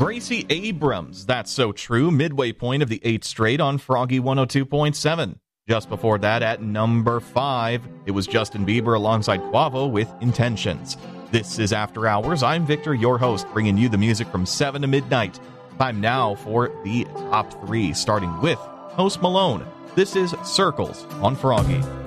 Gracie Abrams, That's So True, midway point of the 8th straight on Froggy 102.7. Just before that, at number 5, it was Justin Bieber alongside Quavo with Intentions. This is After Hours. I'm Victor, your host, bringing you the music from 7 to midnight. Time now for the top 3, starting with Post Malone. This is Circles on Froggy.